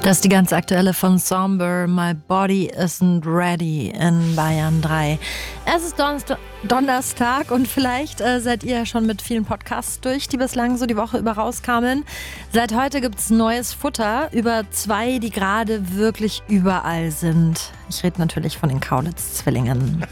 Das ist die ganz aktuelle von Somber, My Body Isn't Ready in Bayern 3. Es ist Donnerstag und vielleicht seid ihr schon mit vielen Podcasts durch, die bislang so die Woche über rauskamen. Seit heute gibt es neues Futter über zwei, die gerade wirklich überall sind. Ich rede natürlich von den Kaulitz-Zwillingen.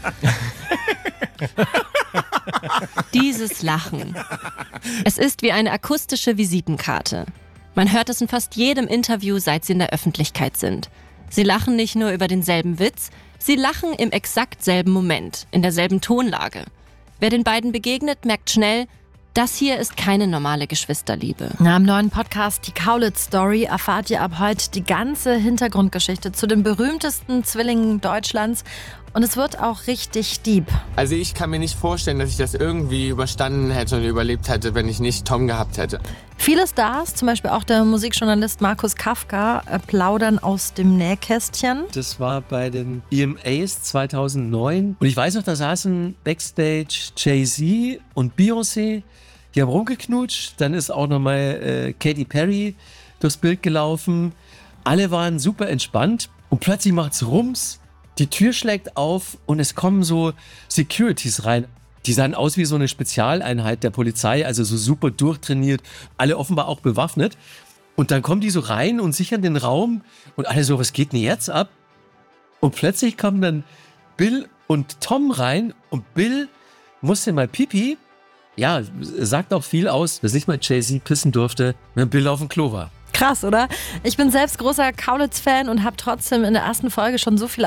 Dieses Lachen. Es ist wie eine akustische Visitenkarte. Man hört es in fast jedem Interview, seit sie in der Öffentlichkeit sind. Sie lachen nicht nur über denselben Witz, sie lachen im exakt selben Moment, in derselben Tonlage. Wer den beiden begegnet, merkt schnell, das hier ist keine normale Geschwisterliebe. Im neuen Podcast Die Kaulitz-Story erfahrt ihr ab heute die ganze Hintergrundgeschichte zu den berühmtesten Zwillingen Deutschlands. Und es wird auch richtig deep. Also ich kann mir nicht vorstellen, dass ich das irgendwie überstanden hätte und überlebt hätte, wenn ich nicht Tom gehabt hätte. Viele Stars, zum Beispiel auch der Musikjournalist Markus Kafka, plaudern aus dem Nähkästchen. Das war bei den EMAs 2009. Und ich weiß noch, da saßen Backstage Jay-Z und Beyoncé. Die haben rumgeknutscht. Dann ist auch nochmal Katy Perry durchs Bild gelaufen. Alle waren super entspannt. Und plötzlich macht's Rums. Die Tür schlägt auf und es kommen so Securities rein. Die sahen aus wie so eine Spezialeinheit der Polizei, also so super durchtrainiert, alle offenbar auch bewaffnet. Und dann kommen die so rein und sichern den Raum und alle so, was geht denn jetzt ab? Und plötzlich kommen dann Bill und Tom rein und Bill musste mal Pipi. Ja, sagt auch viel aus, dass nicht mal Jay-Z pissen durfte, wenn Bill auf dem Klo war. Krass, oder? Ich bin selbst großer Kaulitz-Fan und habe trotzdem in der ersten Folge schon so viel